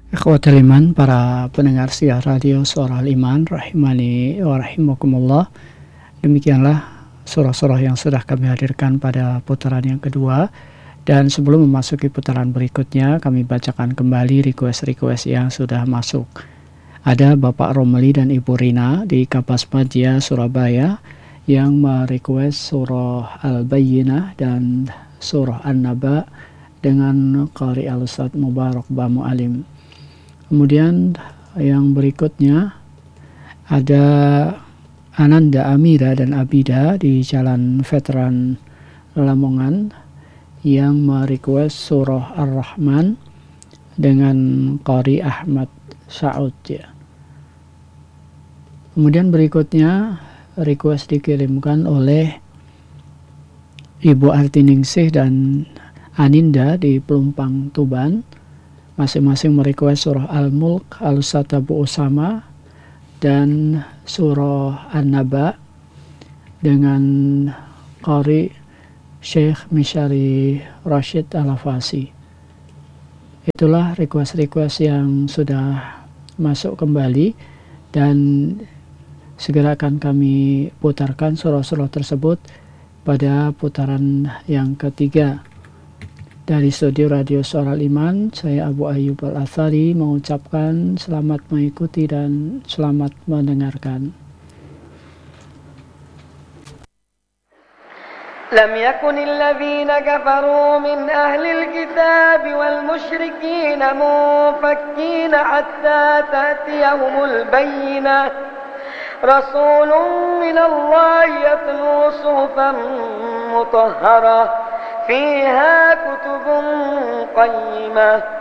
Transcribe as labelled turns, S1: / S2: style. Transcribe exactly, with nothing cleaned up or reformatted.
S1: Ikhwatul iman, para pendengar siar radio Suara Al-Iman rahimani wa rahimakumullah. Demikianlah surah-surah yang sudah kami hadirkan pada putaran yang kedua. Dan sebelum memasuki putaran berikutnya, kami bacakan kembali request-request yang sudah masuk. Ada Bapak Romeli dan Ibu Rina di Kapas Maja, Surabaya, yang merequest surah Al-Bayyinah dan surah An-Naba dengan Qari Al-Ustadz Mubarak Bamu Alim. Kemudian yang berikutnya ada Ananda Amira dan Abida di Jalan Veteran Lamongan yang merequest surah Ar-Rahman dengan Qari Ahmad Saud ya. Kemudian berikutnya request dikirimkan oleh Ibu Artiningsih dan Aninda di Pelumpang, Tuban. Masing-masing merequest surah Al-Mulk, Al-Ustadz Abu Usama, dan surah An-Naba dengan Qari Syekh Mishari Rashid Al-Afasi. Itulah request-request yang sudah masuk kembali, dan segera akan kami putarkan surah-surah tersebut pada putaran yang ketiga. Dari studio Radio Suara Al-Iman, saya Abu Ayyub Al-Athari mengucapkan selamat mengikuti dan selamat mendengarkan.
S2: لم يكن الذين كفروا من أهل الكتاب والمشركين منفكين حتى تأتيهم البينة رسول من الله يتلو صحفا مطهرة فيها كتب قيمة